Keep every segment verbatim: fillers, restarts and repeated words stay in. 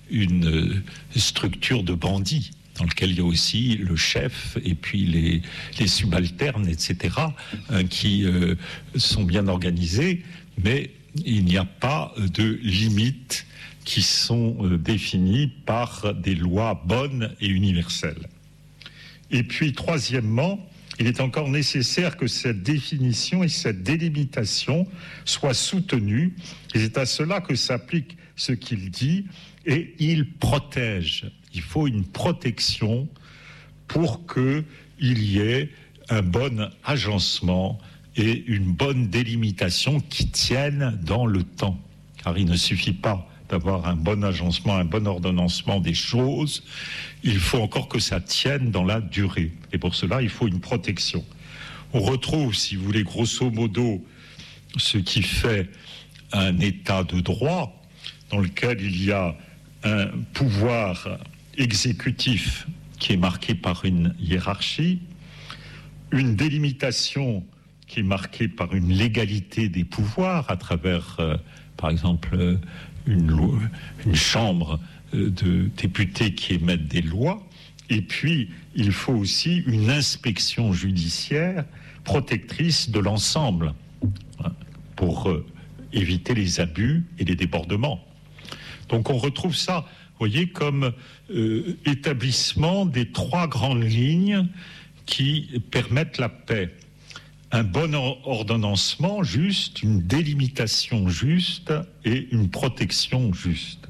une structure de bandits, dans lequel il y a aussi le chef et puis les, les subalternes, et cetera, hein, qui euh, sont bien organisés, mais il n'y a pas de limites qui sont euh, définies par des lois bonnes et universelles. Et puis, troisièmement, il est encore nécessaire que cette définition et cette délimitation soient soutenues, et c'est à cela que s'applique ce qu'il dit, et il protège. Il faut une protection pour qu'il y ait un bon agencement et une bonne délimitation qui tiennent dans le temps. Car il ne suffit pas d'avoir un bon agencement, un bon ordonnancement des choses, il faut encore que ça tienne dans la durée. Et pour cela, il faut une protection. On retrouve, si vous voulez, grosso modo, ce qui fait un état de droit dans lequel il y a un pouvoir exécutif qui est marqué par une hiérarchie, une délimitation qui est marquée par une légalité des pouvoirs à travers, euh, par exemple, euh, une, loi, une chambre euh, de députés qui émettent des lois, et puis il faut aussi une inspection judiciaire protectrice de l'ensemble, hein, pour euh, éviter les abus et les débordements. Donc on retrouve ça, vous voyez, comme euh, établissement des trois grandes lignes qui permettent la paix. Un bon ordonnancement juste, une délimitation juste et une protection juste.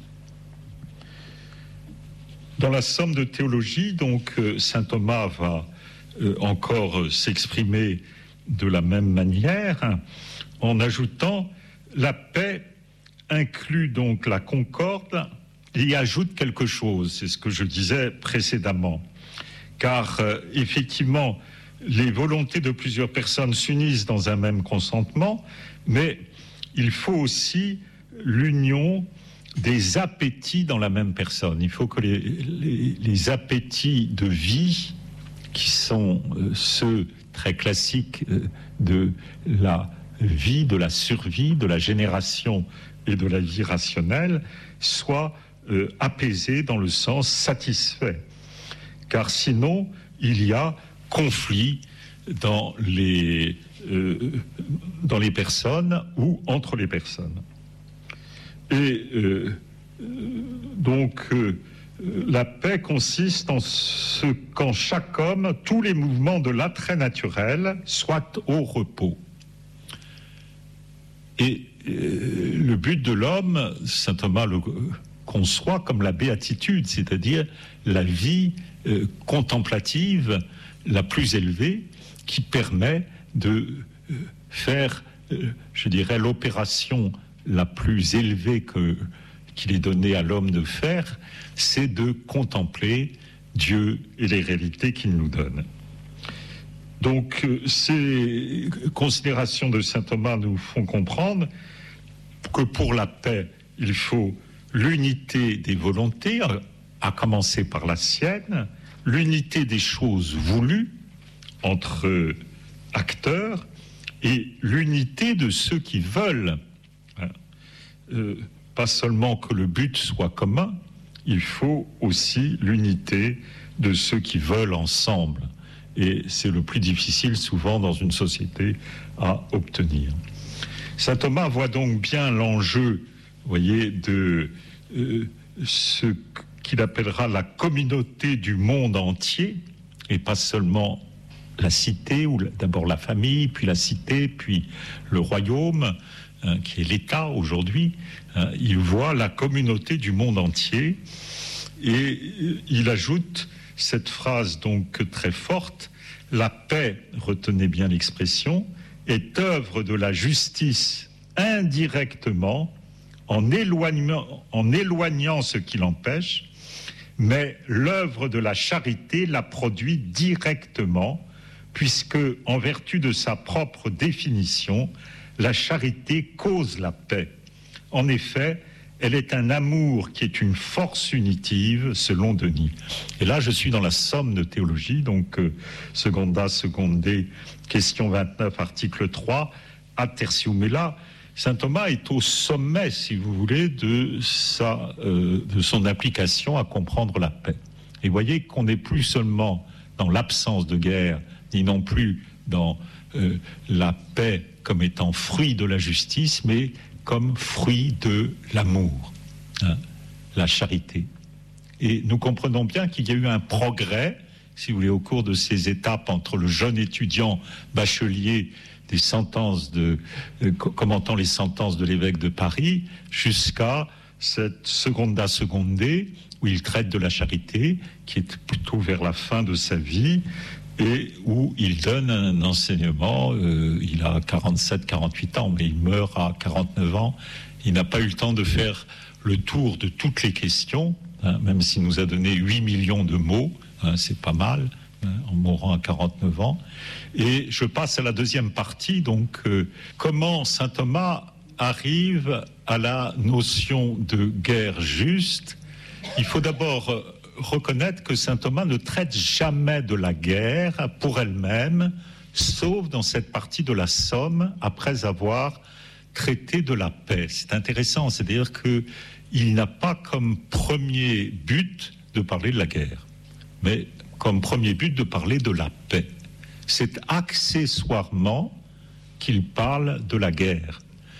Dans la somme de théologie, donc, euh, saint Thomas va euh, encore euh, s'exprimer de la même manière, hein, en ajoutant la paix inclut donc la concorde et y ajoute quelque chose, c'est ce que je disais précédemment, car euh, effectivement les volontés de plusieurs personnes s'unissent dans un même consentement, mais il faut aussi l'union des appétits dans la même personne. Il faut que les, les, les appétits de vie, qui sont euh, ceux très classiques euh, de la vie, de la survie, de la génération et de la vie rationnelle, soient euh, apaisés dans le sens satisfait. Car sinon, il y a conflit dans les, euh, dans les personnes ou entre les personnes. Et euh, donc, euh, la paix consiste en ce qu'en chaque homme, tous les mouvements de l'attrait naturel soient au repos. Et euh, le but de l'homme, saint Thomas le conçoit comme la béatitude, c'est-à-dire la vie euh, contemplative la plus élevée qui permet de euh, faire, euh, je dirais, l'opération la plus élevée que, qu'il est donné à l'homme de faire, c'est de contempler Dieu et les réalités qu'il nous donne. Donc, euh, ces considérations de saint Thomas nous font comprendre que pour la paix, il faut l'unité des volontés, à commencer par la sienne, l'unité des choses voulues entre acteurs et l'unité de ceux qui veulent. Euh, pas seulement que le but soit commun, il faut aussi l'unité de ceux qui veulent ensemble. Et c'est le plus difficile souvent dans une société à obtenir. Saint Thomas voit donc bien l'enjeu, vous voyez, de euh, ce qu'il appellera la communauté du monde entier, et pas seulement la cité, ou d'abord la famille, puis la cité, puis le royaume, hein, qui est l'État aujourd'hui. Hein, il voit la communauté du monde entier, et il ajoute cette phrase donc très forte: la paix, retenez bien l'expression, est œuvre de la justice indirectement, en éloignant, en éloignant ce qui l'empêche, mais l'œuvre de la charité la produit directement, puisque, en vertu de sa propre définition, la charité cause la paix. En effet, elle est un amour qui est une force unitive, selon Denis. Et là, je suis dans la somme de théologie, donc euh, seconda, secondé, question vingt-neuf, article trois, ad tertium. Et là, Saint Thomas est au sommet, si vous voulez, de, sa, euh, de son application à comprendre la paix. Et vous voyez qu'on n'est plus seulement dans l'absence de guerre, ni non plus dans euh, la paix comme étant fruit de la justice, mais comme fruit de l'amour, hein, la charité. Et nous comprenons bien qu'il y a eu un progrès, si vous voulez, au cours de ces étapes entre le jeune étudiant bachelier des sentences de, euh, commentant les sentences de l'évêque de Paris, jusqu'à cette Seconda Secundae, où il traite de la charité, qui est plutôt vers la fin de sa vie, et où il donne un enseignement. Euh, il a quarante-sept quarante-huit ans, mais il meurt à quarante-neuf ans. Il n'a pas eu le temps de faire le tour de toutes les questions, hein, même s'il nous a donné huit millions de mots, hein, c'est pas mal, hein, en mourant à quarante-neuf ans. Et je passe à la deuxième partie, donc euh, comment saint Thomas arrive à la notion de guerre juste. Il faut d'abord reconnaître que saint Thomas ne traite jamais de la guerre pour elle-même, sauf dans cette partie de la Somme, après avoir traité de la paix. C'est intéressant, c'est-à-dire qu'il n'a pas comme premier but de parler de la guerre, mais comme premier but de parler de la paix. C'est accessoirement qu'il parle de la guerre.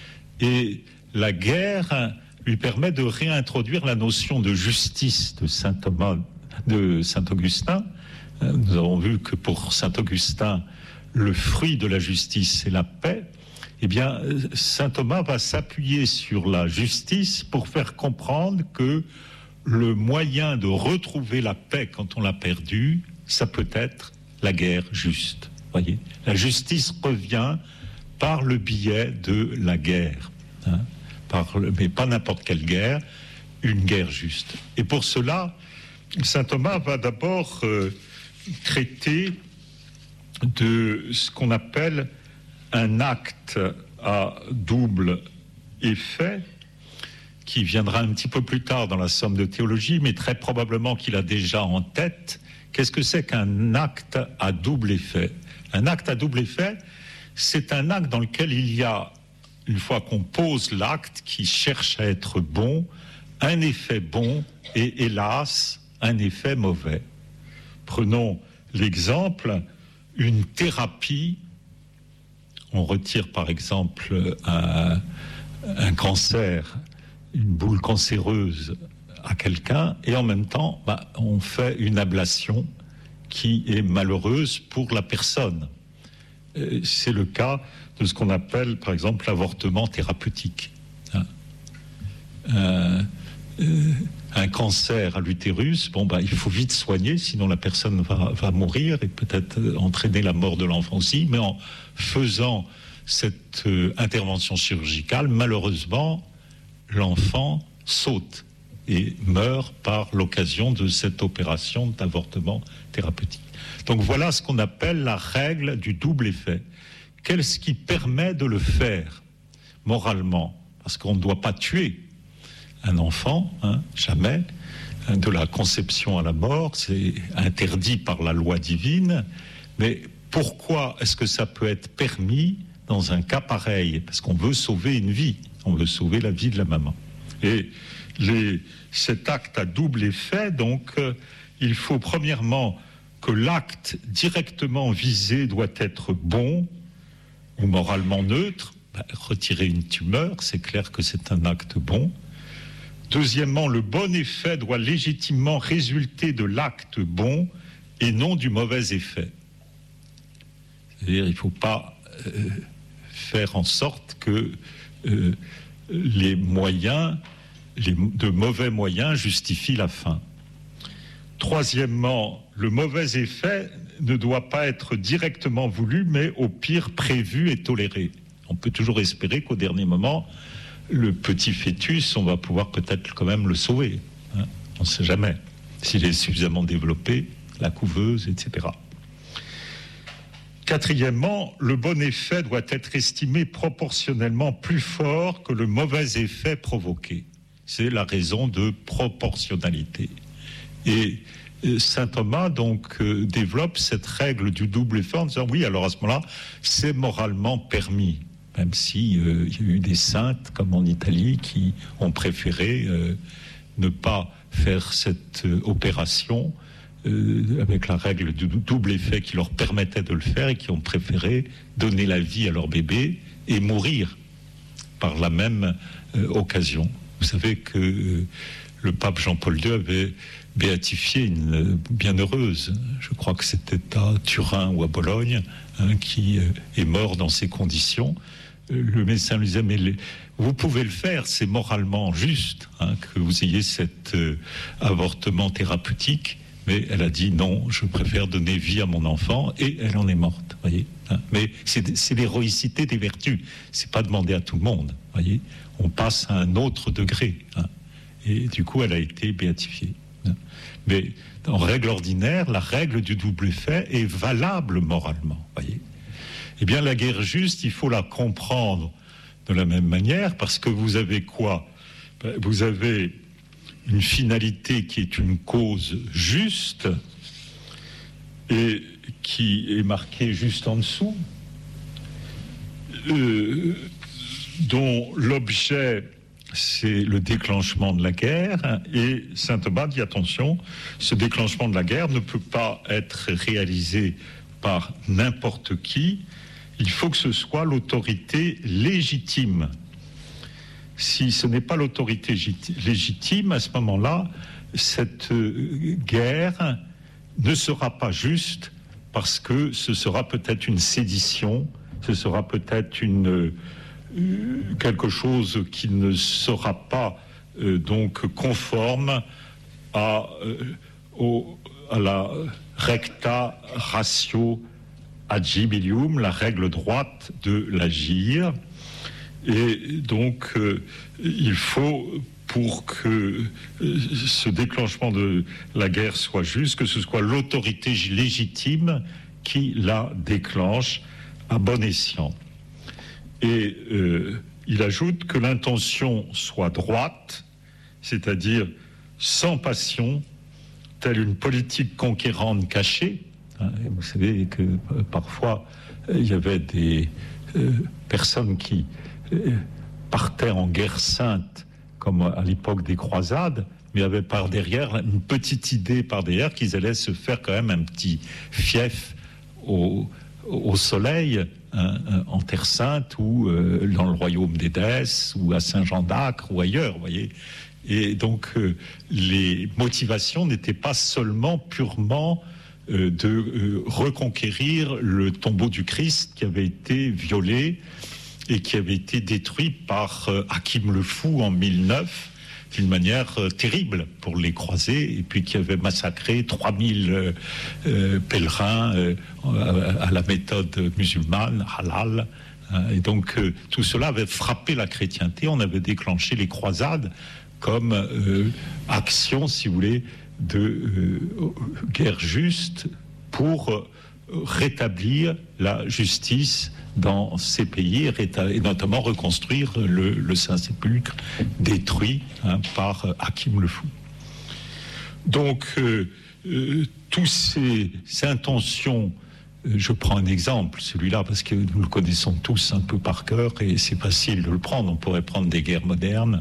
Et la guerre lui permet de réintroduire la notion de justice de saint Thomas, de saint Augustin. Nous avons vu que pour saint Augustin, le fruit de la justice, c'est la paix. Eh bien, saint Thomas va s'appuyer sur la justice pour faire comprendre que le moyen de retrouver la paix quand on l'a perdue, ça peut être la guerre juste. Voyez, la justice revient par le biais de la guerre, hein, par le, mais pas n'importe quelle guerre, une guerre juste. Et pour cela, saint Thomas va d'abord euh, traiter de ce qu'on appelle un acte à double effet, qui viendra un petit peu plus tard dans la Somme de théologie, mais très probablement qu'il a déjà en tête. Qu'est-ce que c'est qu'un acte à double effet ? Un acte à double effet, c'est un acte dans lequel il y a, une fois qu'on pose l'acte qui cherche à être bon, un effet bon et hélas, un effet mauvais. Prenons l'exemple, une thérapie, on retire par exemple un, un cancer, une boule cancéreuse à quelqu'un, et en même temps, bah, on fait une ablation qui est malheureuse pour la personne. C'est le cas de ce qu'on appelle, par exemple, l'avortement thérapeutique. Hein. Euh, euh, un cancer à l'utérus, bon, bah, il faut vite soigner, sinon la personne va, va mourir et peut-être entraîner la mort de l'enfant aussi. Mais en faisant cette euh, intervention chirurgicale, malheureusement, l'enfant saute et meurt par l'occasion de cette opération d'avortement thérapeutique. Donc voilà ce qu'on appelle la règle du double effet. Qu'est-ce qui permet de le faire moralement ? Parce qu'on ne doit pas tuer un enfant, hein, jamais, de la conception à la mort, c'est interdit par la loi divine, mais pourquoi est-ce que ça peut être permis dans un cas pareil ? Parce qu'on veut sauver une vie, on veut sauver la vie de la maman. Et les, cet acte à double effet, donc, euh, il faut premièrement que l'acte directement visé doit être bon ou moralement neutre. Ben, retirer une tumeur, c'est clair que c'est un acte bon. Deuxièmement, le bon effet doit légitimement résulter de l'acte bon et non du mauvais effet. C'est-à-dire, il ne faut pas euh, faire en sorte que euh, les moyens, les, de mauvais moyens justifient la fin. Troisièmement, le mauvais effet ne doit pas être directement voulu, mais au pire prévu et toléré. On peut toujours espérer qu'au dernier moment, le petit fœtus, on va pouvoir peut-être quand même le sauver. Hein, on ne sait jamais. S'il est suffisamment développé, la couveuse, et cetera. Quatrièmement, le bon effet doit être estimé proportionnellement plus fort que le mauvais effet provoqué. C'est la raison de proportionnalité. Et saint Thomas donc euh, développe cette règle du double effet en disant oui, alors à ce moment-là, c'est moralement permis. même si euh, il y a eu des saintes, comme en Italie, qui ont préféré euh, ne pas faire cette euh, opération euh, avec la règle du double effet qui leur permettait de le faire, et qui ont préféré donner la vie à leur bébé et mourir par la même euh, occasion. Vous savez que euh, le pape Jean-Paul deux avait béatifié une euh, bienheureuse, je crois que c'était à Turin ou à Bologne, hein, qui euh, est mort dans ces conditions. Euh, le médecin lui disait, mais les, vous pouvez le faire, c'est moralement juste, hein, que vous ayez cet euh, avortement thérapeutique, mais elle a dit non, je préfère donner vie à mon enfant, et elle en est morte, voyez, hein. Mais c'est, c'est l'héroïcité des vertus, c'est pas demandé à tout le monde, voyez, on passe à un autre degré, hein. Et du coup elle a été béatifiée, hein. Mais en règle ordinaire, la règle du double effet est valable moralement, voyez. Eh bien la guerre juste, il faut la comprendre de la même manière, parce que vous avez quoi? Vous avez une finalité qui est une cause juste et qui est marquée juste en dessous, euh, dont l'objet c'est le déclenchement de la guerre, et saint Thomas dit attention, ce déclenchement de la guerre ne peut pas être réalisé par n'importe qui, il faut que ce soit l'autorité légitime. Si ce n'est pas l'autorité légitime, à ce moment-là, cette guerre ne sera pas juste, parce que ce sera peut-être une sédition, ce sera peut-être une, euh, quelque chose qui ne sera pas euh, donc conforme à, euh, au, à la recta ratio agibilium, la règle droite de l'agir. Et donc, euh, il faut, pour que euh, ce déclenchement de la guerre soit juste, que ce soit l'autorité légitime qui la déclenche à bon escient. Et euh, il ajoute que l'intention soit droite, c'est-à-dire sans passion, telle une politique conquérante cachée. Hein, et vous savez que euh, parfois, euh, il y avait des euh, personnes qui partaient en guerre sainte, comme à l'époque des croisades, mais avaient par derrière une petite idée par derrière qu'ils allaient se faire quand même un petit fief au, au soleil, hein, en Terre Sainte, ou euh, dans le royaume d'Édesse, ou à Saint-Jean d'Acre, ou ailleurs, vous voyez. Et donc, euh, les motivations n'étaient pas seulement purement euh, de euh, reconquérir le tombeau du Christ qui avait été violé et qui avait été détruit par euh, Hakim le Fou en mille neuf, d'une manière euh, terrible pour les croisés, et puis qui avait massacré trois mille euh, euh, pèlerins euh, à, à la méthode musulmane, halal. Hein, et donc euh, tout cela avait frappé la chrétienté. On avait déclenché les croisades comme euh, action, si vous voulez, de euh, guerre juste pour euh, rétablir la justice dans ces pays, et notamment reconstruire le, le Saint-Sépulcre détruit, hein, par Hakim le Fou. Donc, euh, euh, toutes ces, ces intentions, euh, je prends un exemple, celui-là, parce que nous le connaissons tous un peu par cœur, et c'est facile de le prendre, on pourrait prendre des guerres modernes.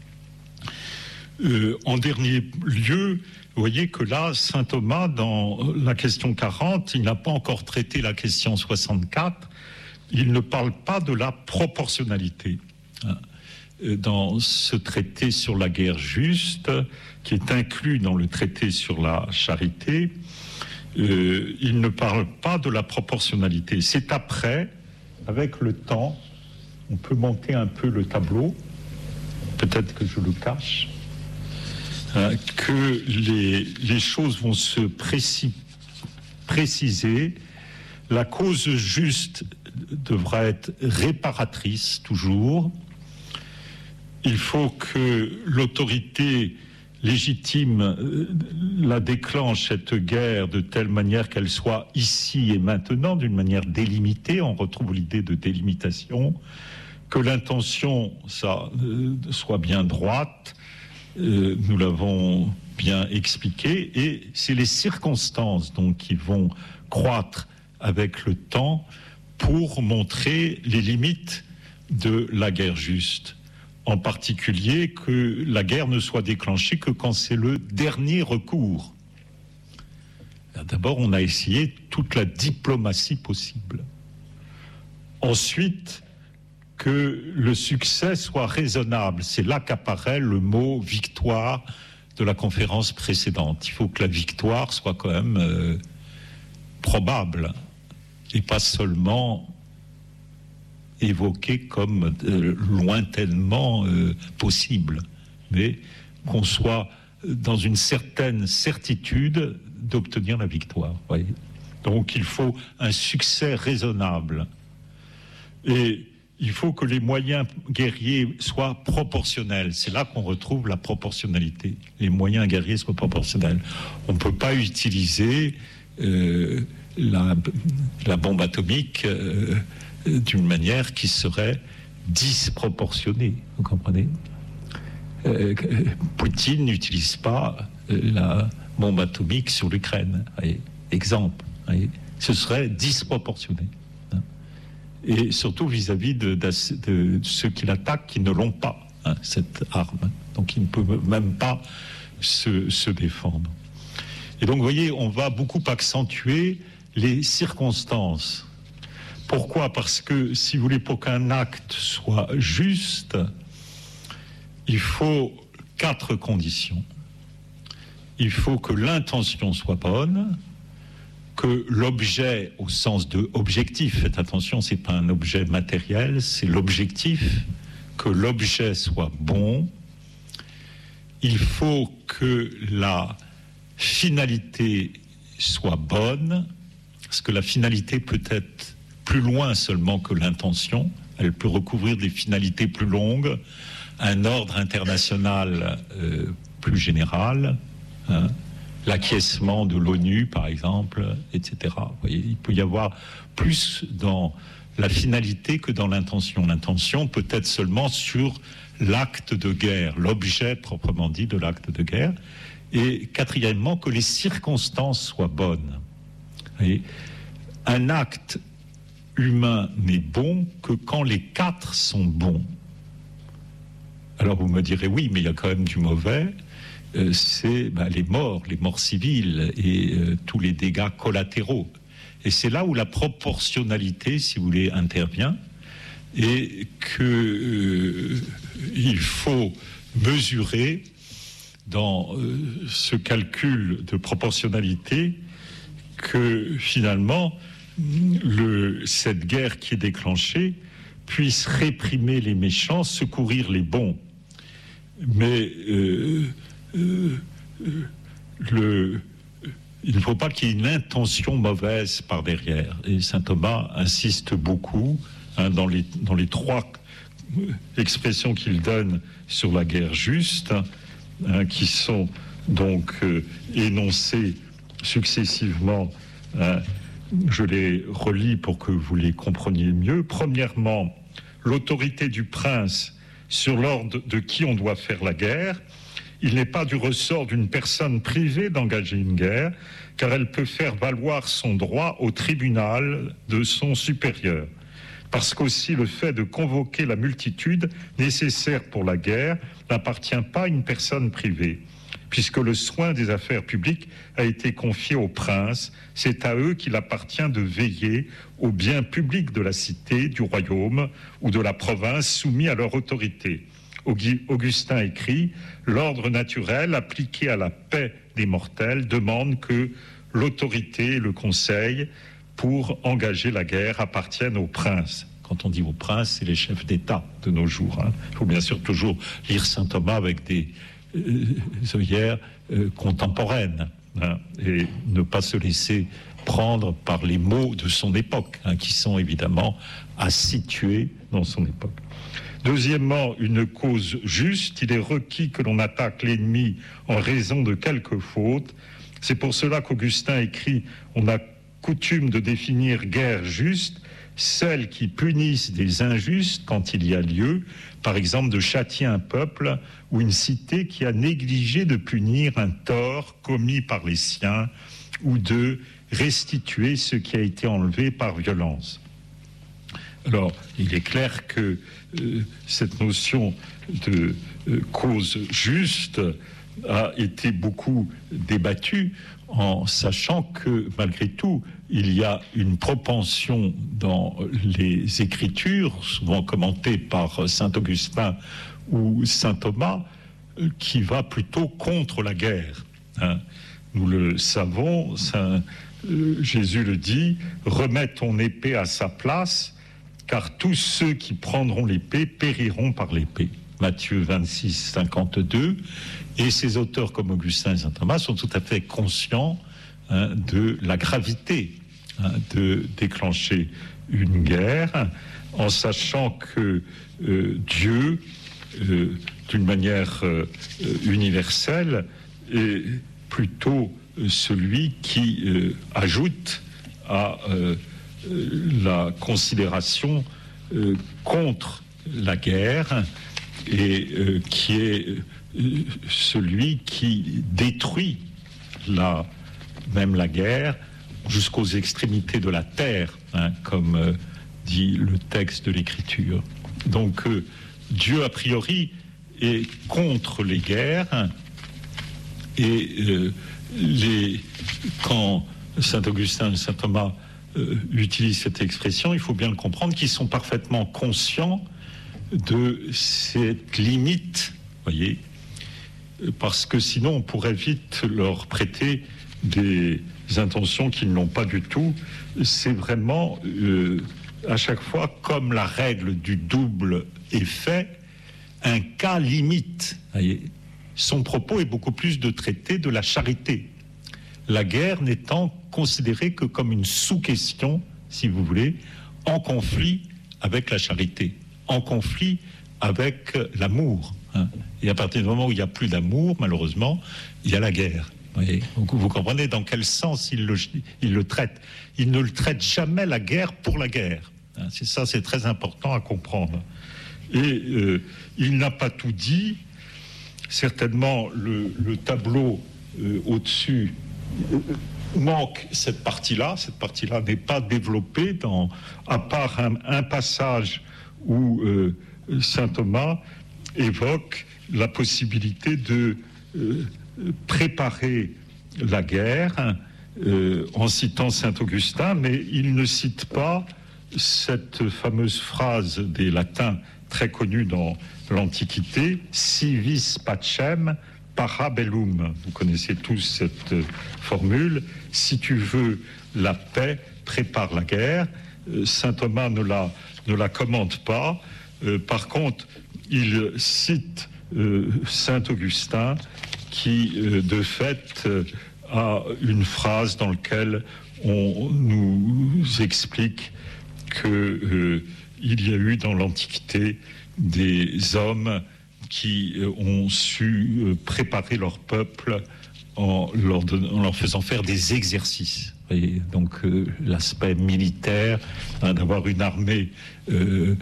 Euh, en dernier lieu, vous voyez que là, saint Thomas, dans la question quarante, il n'a pas encore traité la question soixante-quatre, il ne parle pas de la proportionnalité. Dans ce traité sur la guerre juste, qui est inclus dans le traité sur la charité, euh, il ne parle pas de la proportionnalité. C'est après, avec le temps, on peut monter un peu le tableau, peut-être que je le cache, hein, que les, les choses vont se précis, préciser. La cause juste devra être réparatrice toujours. Il faut que l'autorité légitime la déclenche, cette guerre, de telle manière qu'elle soit ici et maintenant, d'une manière délimitée. On retrouve l'idée de délimitation. Que l'intention ça, euh, soit bien droite, euh, nous l'avons bien expliqué, et c'est les circonstances donc qui vont croître avec le temps pour montrer les limites de la guerre juste. En particulier que la guerre ne soit déclenchée que quand c'est le dernier recours. D'abord, on a essayé toute la diplomatie possible. Ensuite, que le succès soit raisonnable. C'est là qu'apparaît le mot « victoire » de la conférence précédente. Il faut que la victoire soit quand même euh, probable et pas seulement évoquée comme euh, lointainement euh, possible, mais qu'on soit dans une certaine certitude d'obtenir la victoire. Voyez. Donc il faut un succès raisonnable. Et il faut que les moyens guerriers soient proportionnels. C'est là qu'on retrouve la proportionnalité. Les moyens guerriers soient proportionnels. On ne peut pas utiliser euh, la, la bombe atomique euh, d'une manière qui serait disproportionnée. Vous comprenez ? euh, Poutine n'utilise pas la bombe atomique sur l'Ukraine. Voyez, exemple. Voyez, ce serait disproportionné. Et surtout vis-à-vis de, de, de ceux qui l'attaquent, qui ne l'ont pas, hein, cette arme. Donc ils ne peuvent même pas se, se défendre. Et donc, vous voyez, on va beaucoup accentuer les circonstances. Pourquoi ? Parce que, si vous voulez, pour qu'un acte soit juste, il faut quatre conditions. Il faut que l'intention soit bonne, que l'objet, au sens de objectif, faites attention, c'est pas un objet matériel, c'est l'objectif, que l'objet soit bon. Il faut que la finalité soit bonne, parce que la finalité peut être plus loin seulement que l'intention, elle peut recouvrir des finalités plus longues, un ordre international euh, plus général, hein, l'acquiescement de l'ONU, par exemple, et cetera. Vous voyez, il peut y avoir plus dans la finalité que dans l'intention. L'intention peut être seulement sur l'acte de guerre, l'objet proprement dit de l'acte de guerre. Et quatrièmement, que les circonstances soient bonnes. Vous voyez, un acte humain n'est bon que quand les quatre sont bons. Alors vous me direz, oui, mais il y a quand même du mauvais. Euh, c'est ben, les morts, les morts civiles et euh, tous les dégâts collatéraux. Et c'est là où la proportionnalité, si vous voulez, intervient et qu'il euh, faut mesurer dans euh, ce calcul de proportionnalité que finalement le, cette guerre qui est déclenchée puisse réprimer les méchants, secourir les bons. Mais euh, Euh, euh, le, il ne faut pas qu'il y ait une intention mauvaise par derrière. Et saint Thomas insiste beaucoup hein, dans, les, dans les trois expressions qu'il donne sur la guerre juste, hein, qui sont donc euh, énoncées successivement. Hein, je les relis pour que vous les compreniez mieux. Premièrement, l'autorité du prince sur l'ordre de qui on doit faire la guerre. Il n'est pas du ressort d'une personne privée d'engager une guerre, car elle peut faire valoir son droit au tribunal de son supérieur. Parce qu'aussi le fait de convoquer la multitude nécessaire pour la guerre n'appartient pas à une personne privée. Puisque le soin des affaires publiques a été confié aux princes, c'est à eux qu'il appartient de veiller au bien public de la cité, du royaume ou de la province soumis à leur autorité. Augustin écrit « L'ordre naturel appliqué à la paix des mortels demande que l'autorité et le conseil pour engager la guerre appartiennent aux princes. » Quand on dit aux princes, c'est les chefs d'État de nos jours. Hein. Il faut bien sûr toujours lire saint Thomas avec des euh, œillères euh, contemporaines hein, et ne pas se laisser prendre par les mots de son époque, hein, qui sont évidemment à situer dans son époque. Deuxièmement, une cause juste. Il est requis que l'on attaque l'ennemi en raison de quelque faute. C'est pour cela qu'Augustin écrit « On a coutume de définir guerre juste, celles qui punissent des injustes quand il y a lieu, par exemple de châtier un peuple ou une cité qui a négligé de punir un tort commis par les siens ou de restituer ce qui a été enlevé par violence. » Alors, il est clair que euh, cette notion de euh, cause juste a été beaucoup débattue, en sachant que, malgré tout, il y a une propension dans les Écritures, souvent commentées par saint Augustin ou saint Thomas, qui va plutôt contre la guerre. Hein. Nous le savons, saint, euh, Jésus le dit, « Remets ton épée à sa place, car tous ceux qui prendront l'épée périront par l'épée. » Matthieu vingt-six, cinquante-deux. Et ces auteurs comme Augustin et saint Thomas sont tout à fait conscients hein, de la gravité hein, de déclencher une guerre, en sachant que euh, Dieu, euh, d'une manière euh, universelle, est plutôt celui qui euh, ajoute à euh, la considération euh, contre la guerre et euh, qui est euh, celui qui détruit la, même la guerre jusqu'aux extrémités de la terre, hein, comme euh, dit le texte de l'Écriture. Donc euh, Dieu, a priori, est contre les guerres et euh, les, quand saint Augustin et saint Thomas euh, utilisent cette expression, il faut bien le comprendre, qu'ils sont parfaitement conscients de cette limite, voyez, parce que sinon on pourrait vite leur prêter des intentions qu'ils n'ont pas du tout. C'est vraiment euh, à chaque fois comme la règle du double effet, un cas limite. Voyez. Son propos est beaucoup plus de traiter de la charité, la guerre n'étant considérée que comme une sous-question, si vous voulez, en conflit avec la charité, en conflit avec l'amour. Hein. Et à partir du moment où il n'y a plus d'amour, malheureusement, il y a la guerre. Voyez. Donc vous comprenez dans quel sens il le, il le traite. Il ne le traite jamais la guerre pour la guerre. Hein. C'est ça, c'est très important à comprendre. Et euh, il n'a pas tout dit. Certainement, le, le tableau euh, au-dessus euh, manque cette partie-là. Cette partie-là n'est pas développée, dans, à part un, un passage où euh, saint Thomas évoque la possibilité de euh, préparer la guerre euh, en citant saint Augustin, mais il ne cite pas cette fameuse phrase des latins très connue dans l'Antiquité, si vis pacem para bellum. Vous connaissez tous cette formule. Si tu veux la paix, prépare la guerre. Saint Thomas ne la, ne la commente pas. Euh, par contre, il cite euh, saint Augustin qui, euh, de fait, euh, a une phrase dans laquelle on nous explique que euh, il y a eu dans l'Antiquité des hommes qui ont su préparer leur peuple en leur, donnant, en leur faisant faire des exercices. Et donc euh, l'aspect militaire, hein, d'avoir une armée euh,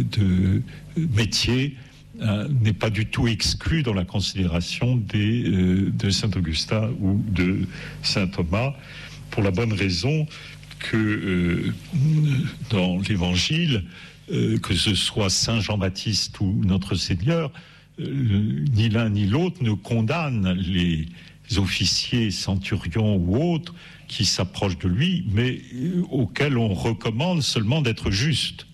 de métier, hein, n'est pas du tout exclu dans la considération des, euh, de saint Augustin ou de saint Thomas, pour la bonne raison que euh, dans l'Évangile, euh, que ce soit saint Jean-Baptiste ou notre Seigneur, euh, ni l'un ni l'autre ne condamnent les officiers, centurions ou autres qui s'approchent de lui, mais euh, auxquels on recommande seulement d'être juste.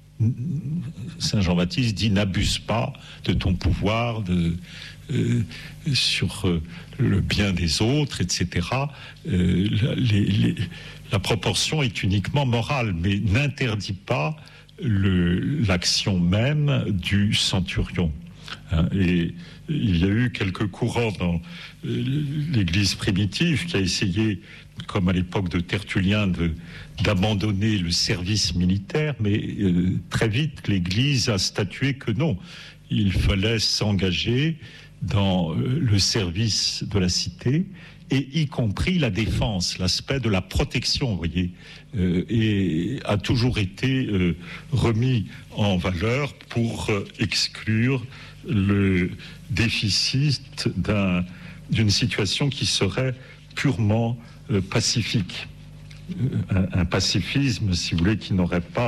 Saint Jean-Baptiste dit: n'abuse pas de ton pouvoir de, euh, sur euh, le bien des autres, et cetera. Euh, les, les, la proportion est uniquement morale, mais n'interdit pas le, l'action même du centurion. Hein, et il y a eu quelques courants dans l'Église primitive qui a essayé, comme à l'époque de Tertullien, de, d'abandonner le service militaire, mais euh, très vite l'Église a statué que non, il fallait s'engager dans euh, le service de la cité, et y compris la défense, l'aspect de la protection, vous voyez, euh, et a toujours été euh, remis en valeur pour euh, exclure le déficit d'un, d'une situation qui serait purement euh, pacifique. Un, un pacifisme, si vous voulez, qui n'aurait pas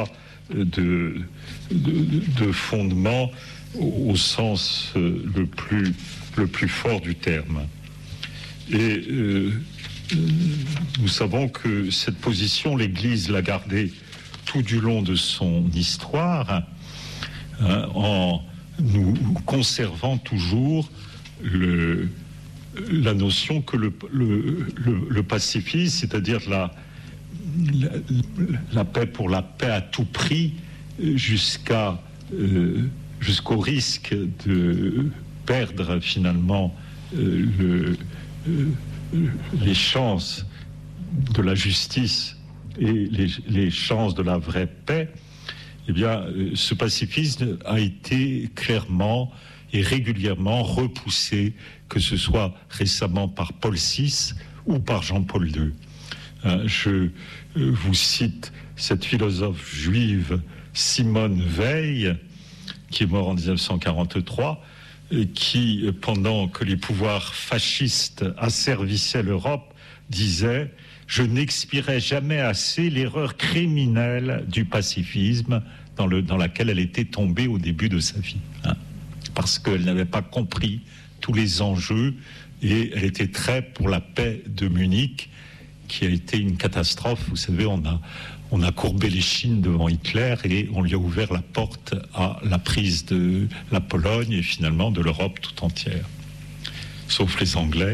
de, de, de fondement au, au sens le plus, le plus fort du terme. Et euh, nous savons que cette position, l'Église l'a gardée tout du long de son histoire, hein, en nous conservant toujours le, la notion que le, le, le, le pacifisme, c'est-à-dire la, la, la paix pour la paix à tout prix, jusqu'à, euh, jusqu'au risque de perdre finalement euh, le, euh, les chances de la justice et les, les chances de la vraie paix, eh bien, ce pacifisme a été clairement et régulièrement repoussé, que ce soit récemment par Paul six ou par Jean-Paul deux. Je vous cite cette philosophe juive Simone Veil, qui est morte en dix-neuf cent quarante-trois, qui, pendant que les pouvoirs fascistes asservissaient l'Europe, disait « Je n'expierai jamais assez l'erreur criminelle du pacifisme dans, le, dans laquelle elle était tombée au début de sa vie. Hein, parce qu'elle n'avait pas compris tous les enjeux et elle était très pour la paix de Munich, qui a été une catastrophe. Vous savez, on a, on a courbé les chines devant Hitler et on lui a ouvert la porte à la prise de la Pologne et finalement de l'Europe tout entière, sauf les Anglais.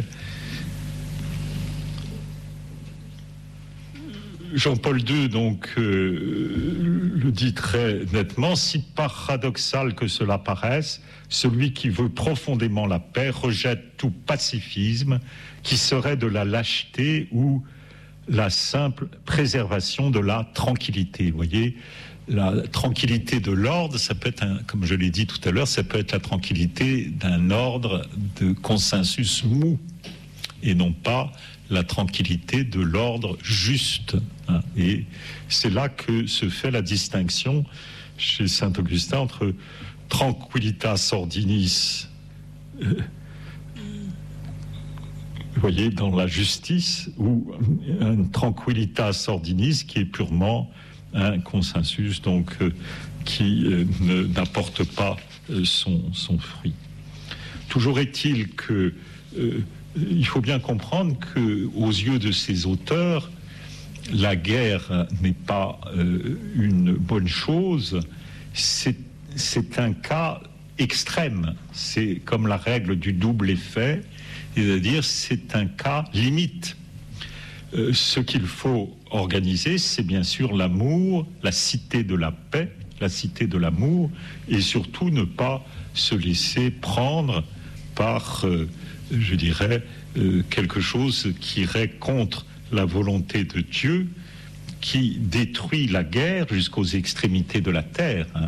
Jean-Paul deux, donc, euh, le dit très nettement, si paradoxal que cela paraisse, celui qui veut profondément la paix rejette tout pacifisme qui serait de la lâcheté ou la simple préservation de la tranquillité. Vous voyez, la tranquillité de l'ordre, ça peut être, un, comme je l'ai dit tout à l'heure, ça peut être la tranquillité d'un ordre de consensus mou et non pas la tranquillité de l'ordre juste. Hein. Et c'est là que se fait la distinction chez Saint-Augustin entre tranquillitas ordinis, euh, vous voyez, dans la justice, ou un tranquillitas ordinis qui est purement un consensus, donc euh, qui euh, ne, n'apporte pas euh, son, son fruit. Toujours est-il que euh, il faut bien comprendre que, aux yeux de ces auteurs, la guerre n'est pas euh, une bonne chose. C'est, c'est un cas extrême. C'est comme la règle du double effet, c'est-à-dire c'est un cas limite. Euh, ce qu'il faut organiser, c'est bien sûr l'amour, la cité de la paix, la cité de l'amour, et surtout ne pas se laisser prendre par euh, je dirais, euh, quelque chose qui irait contre la volonté de Dieu, qui détruit la guerre jusqu'aux extrémités de la terre. Hein.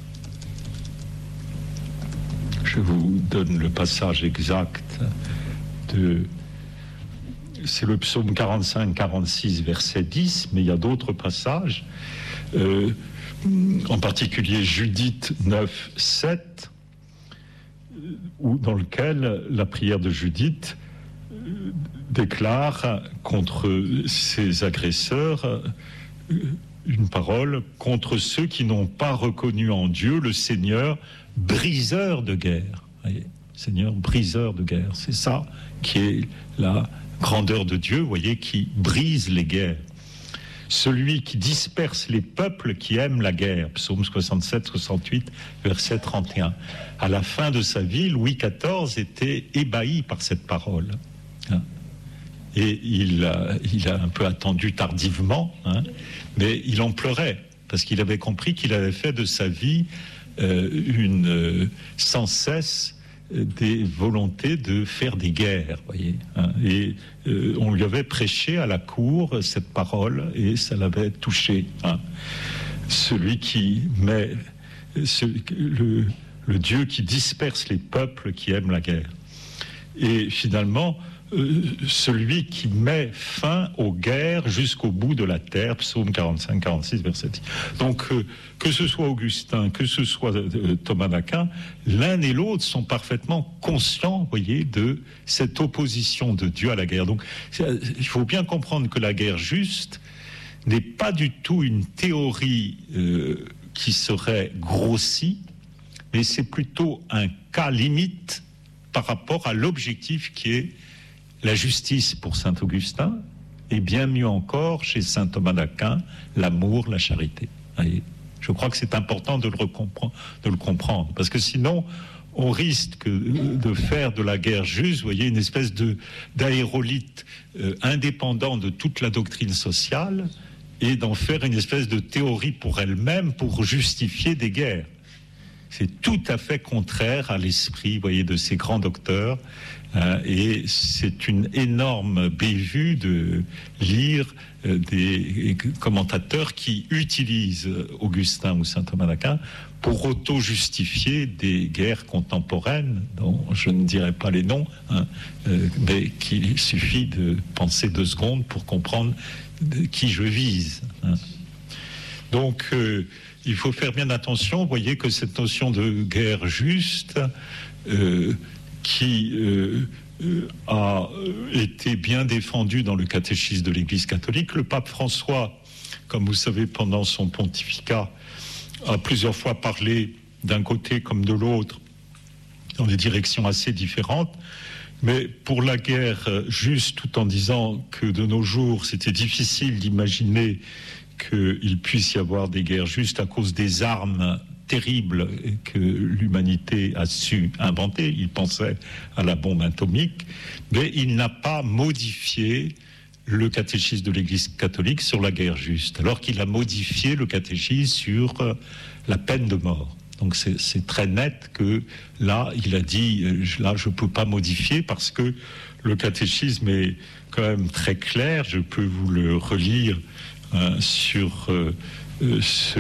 Je vous donne le passage exact de... C'est le psaume quarante-cinq quarante-six, verset dix, mais il y a d'autres passages, euh, en particulier Judith neuf sept, où, dans lequel la prière de Judith déclare contre ses agresseurs une parole contre ceux qui n'ont pas reconnu en Dieu le Seigneur briseur de guerre. Voyez, Seigneur briseur de guerre, c'est ça qui est la grandeur de Dieu, vous voyez, qui brise les guerres. Celui qui disperse les peuples qui aiment la guerre, psaume soixante-sept soixante-huit, verset trente et un. À la fin de sa vie, Louis quatorze était ébahi par cette parole. Hein. Et il a, il a un peu attendu tardivement, hein, mais il en pleurait, parce qu'il avait compris qu'il avait fait de sa vie euh, une, euh, sans cesse des volontés de faire des guerres, voyez. Hein, et euh, on lui avait prêché à la cour cette parole et ça l'avait touché. Hein. Celui qui met ce, le, le Dieu qui disperse les peuples qui aiment la guerre. Et finalement, euh, celui qui met fin aux guerres jusqu'au bout de la terre, psaume quarante-cinq quarante-six, verset dix. Donc, euh, que ce soit Augustin, que ce soit euh, Thomas d'Aquin, l'un et l'autre sont parfaitement conscients, vous voyez, de cette opposition de Dieu à la guerre. Donc, il faut bien comprendre que la guerre juste, n'est pas du tout une théorie euh, qui serait grossie, mais c'est plutôt un cas limite par rapport à l'objectif qui est la justice pour saint Augustin, et bien mieux encore chez saint Thomas d'Aquin, l'amour, la charité. Voyez, je crois que c'est important de le, de le comprendre, parce que sinon, on risque de faire de la guerre juste, vous voyez, une espèce de, d'aérolite euh, indépendant de toute la doctrine sociale, et d'en faire une espèce de théorie pour elle-même pour justifier des guerres. C'est tout à fait contraire à l'esprit, vous voyez, de ces grands docteurs, euh, et c'est une énorme bévue de lire euh, des commentateurs qui utilisent Augustin ou saint Thomas d'Aquin pour auto-justifier des guerres contemporaines, dont je ne dirai pas les noms, hein, euh, mais qu'il suffit de penser deux secondes pour comprendre de qui je vise. Hein. Donc, euh, il faut faire bien attention. Vous voyez que cette notion de guerre juste, euh, qui euh, euh, a été bien défendue dans le catéchisme de l'Église catholique, le pape François, comme vous savez, pendant son pontificat, a plusieurs fois parlé d'un côté comme de l'autre, dans des directions assez différentes. Mais pour la guerre juste, tout en disant que de nos jours, c'était difficile d'imaginer qu'il puisse y avoir des guerres justes à cause des armes terribles que l'humanité a su inventer. Il pensait à la bombe atomique, mais il n'a pas modifié le catéchisme de l'Église catholique sur la guerre juste, alors qu'il a modifié le catéchisme sur la peine de mort. Donc c'est, c'est très net que là, il a dit, là, je ne peux pas modifier parce que le catéchisme est quand même très clair. Je peux vous le relire hein, sur euh, ce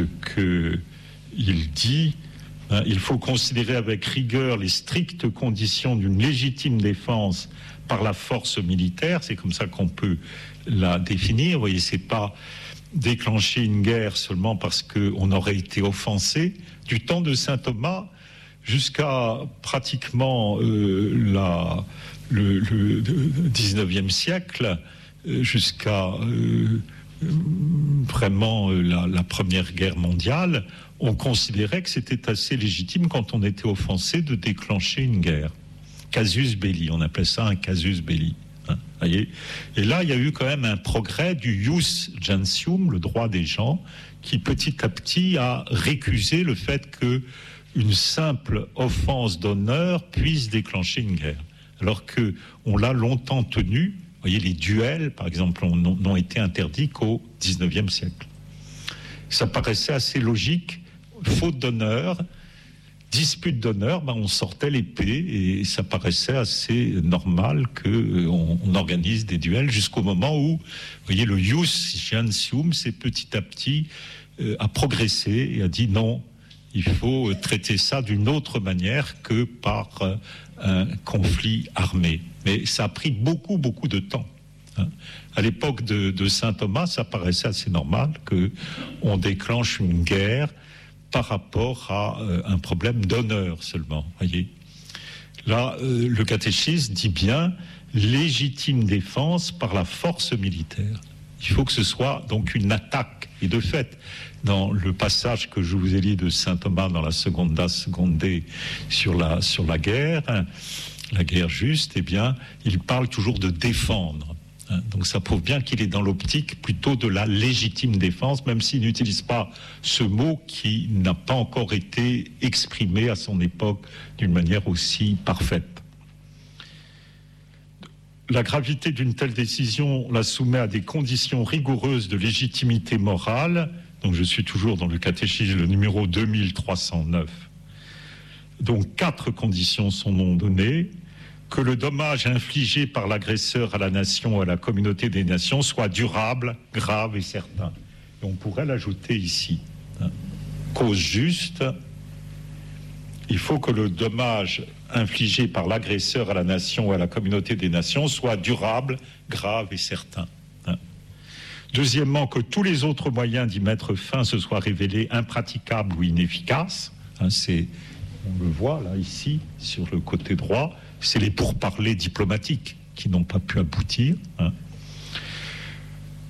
qu'il dit. Hein, il faut considérer avec rigueur les strictes conditions d'une légitime défense par la force militaire. C'est comme ça qu'on peut la définir. Vous voyez, c'est pas déclencher une guerre seulement parce qu'on aurait été offensé. Du temps de saint Thomas jusqu'à pratiquement euh, la, le, le dix-neuvième siècle, jusqu'à euh, vraiment la, la Première Guerre mondiale, on considérait que c'était assez légitime quand on était offensé de déclencher une guerre. Casus belli, on appelait ça un casus belli. Hein, voyez. Et là, il y a eu quand même un progrès du ius gentium, le droit des gens, qui petit à petit a récusé le fait qu'une simple offense d'honneur puisse déclencher une guerre. Alors qu'on l'a longtemps tenu. Vous voyez, les duels, par exemple, n'ont été interdits qu'au dix-neuvième siècle. Ça paraissait assez logique. Faute d'honneur, dispute d'honneur, ben on sortait l'épée et ça paraissait assez normal qu'on on organise des duels jusqu'au moment où, vous voyez, le ius gentium, c'est petit à petit euh, a progressé et a dit non, il faut traiter ça d'une autre manière que par euh, un conflit armé. Mais ça a pris beaucoup, beaucoup de temps. Hein. À l'époque de, de saint Thomas, ça paraissait assez normal qu'on déclenche une guerre par rapport à euh, un problème d'honneur seulement, voyez. Là, euh, le catéchisme dit bien légitime défense par la force militaire. Il faut que ce soit donc une attaque. Et de fait, dans le passage que je vous ai lu de saint Thomas dans la Seconda Secundae sur la, sur la guerre, hein, la guerre juste, eh bien, il parle toujours de défendre. Hein, donc ça prouve bien qu'il est dans l'optique plutôt de la légitime défense, même s'il n'utilise pas ce mot qui n'a pas encore été exprimé à son époque d'une manière aussi parfaite. La gravité d'une telle décision la soumet à des conditions rigoureuses de légitimité morale. Donc je suis toujours dans le catéchisme, le numéro deux mille trois cent neuf. Donc quatre conditions sont données. Que le dommage infligé par l'agresseur à la nation ou à la communauté des nations soit durable, grave et certain. Et on pourrait l'ajouter ici. Hein. Cause juste, il faut que le dommage infligé par l'agresseur à la nation ou à la communauté des nations soit durable, grave et certain. Hein. Deuxièmement, que tous les autres moyens d'y mettre fin se soient révélés impraticables ou inefficaces. Hein, c'est, on le voit là, ici, sur le côté droit. C'est les pourparlers diplomatiques qui n'ont pas pu aboutir. Hein.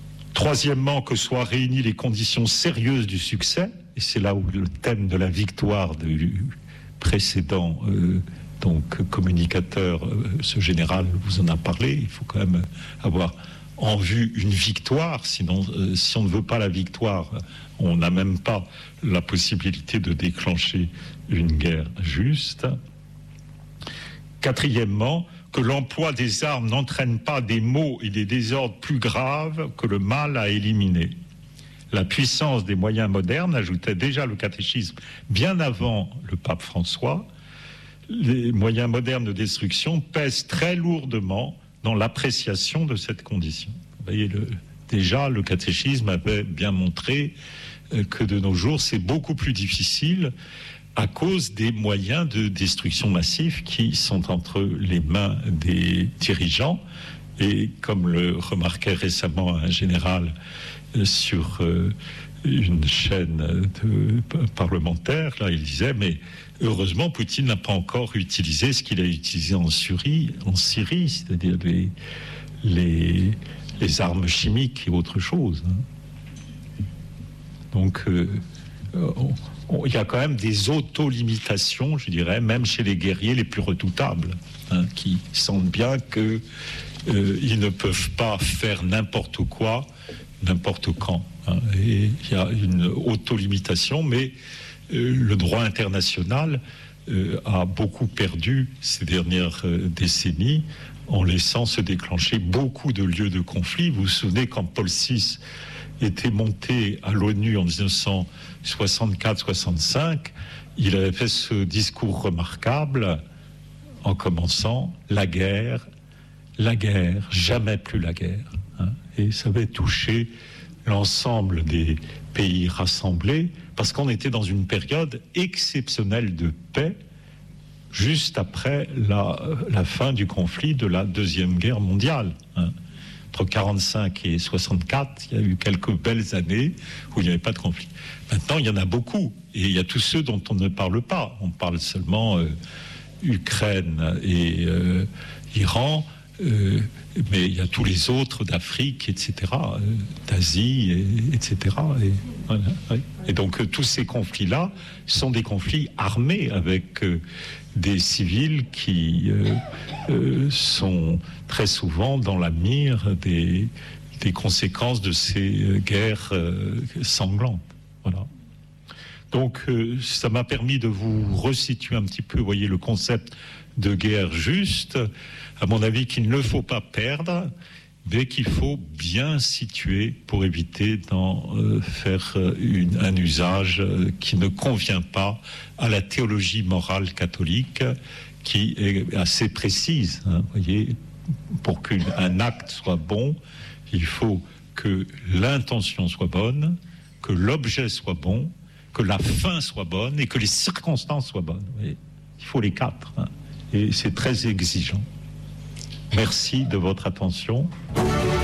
Troisièmement, que soient réunies les conditions sérieuses du succès, et c'est là où le thème de la victoire du précédent euh, donc communicateur, euh, ce général vous en a parlé, il faut quand même avoir en vue une victoire, sinon euh, si on ne veut pas la victoire, on n'a même pas la possibilité de déclencher une guerre juste. Quatrièmement, que l'emploi des armes n'entraîne pas des maux et des désordres plus graves que le mal à éliminer. La puissance des moyens modernes, ajoutait déjà le catéchisme bien avant le pape François, les moyens modernes de destruction pèsent très lourdement dans l'appréciation de cette condition. Vous voyez, le, déjà le catéchisme avait bien montré que de nos jours c'est beaucoup plus difficile à cause des moyens de destruction massive qui sont entre les mains des dirigeants. Et comme le remarquait récemment un général sur euh, une chaîne de parlementaire, là il disait, mais heureusement Poutine n'a pas encore utilisé ce qu'il a utilisé en Syrie, en Syrie, c'est-à-dire les, les, les armes chimiques et autre chose. Donc euh, on, il y a quand même des auto-limitations, je dirais, même chez les guerriers les plus redoutables, hein, qui sentent bien qu'ils euh, ne peuvent pas faire n'importe quoi, n'importe quand. Hein. Et il y a une auto-limitation, mais euh, le droit international euh, a beaucoup perdu ces dernières euh, décennies en laissant se déclencher beaucoup de lieux de conflit. Vous vous souvenez quand Paul six était monté à l'ONU en dix-neuf cent soixante-quatre soixante-cinq, il avait fait ce discours remarquable en commençant « la guerre, la guerre, jamais plus la guerre hein ». Et ça avait touché l'ensemble des pays rassemblés parce qu'on était dans une période exceptionnelle de paix juste après la, la fin du conflit de la Deuxième Guerre mondiale. Hein. Entre quarante-cinq et soixante-quatre, il y a eu quelques belles années où il n'y avait pas de conflit. Maintenant, il y en a beaucoup. Et il y a tous ceux dont on ne parle pas. On parle seulement euh, Ukraine et euh, Iran, euh, mais il y a tous les autres d'Afrique, et cetera, euh, d'Asie, et, etc. Et, voilà, oui. Et donc, euh, tous ces conflits-là sont des conflits armés avec euh, des civils qui euh, euh, sont très souvent dans la mire des, des conséquences de ces guerres euh, sanglantes. Voilà. Donc, euh, ça m'a permis de vous resituer un petit peu, vous voyez, le concept de guerre juste, à mon avis, qu'il ne faut pas perdre, mais qu'il faut bien situer pour éviter d'en euh, faire une, un usage euh, qui ne convient pas à la théologie morale catholique, qui est assez précise. Hein, vous voyez, pour qu'un acte soit bon, il faut que l'intention soit bonne, que l'objet soit bon, que la fin soit bonne et que les circonstances soient bonnes. Vous voyez, il faut les quatre. Hein, et c'est très exigeant. Merci de votre attention.